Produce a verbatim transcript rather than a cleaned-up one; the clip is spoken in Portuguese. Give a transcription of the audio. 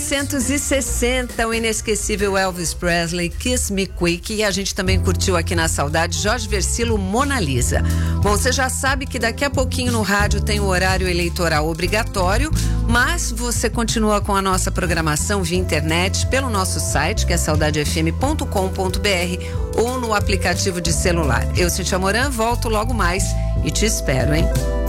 novecentos e sessenta, o inesquecível Elvis Presley, Kiss Me Quick, e a gente também curtiu aqui na Saudade Jorge Versilo, Mona Lisa. Bom, você já sabe que daqui a pouquinho no rádio tem o horário eleitoral obrigatório, mas você continua com a nossa programação via internet pelo nosso site, que é saudade f m ponto com ponto b r, ou no aplicativo de celular. Eu, Cintia Moran, volto logo mais e te espero, hein?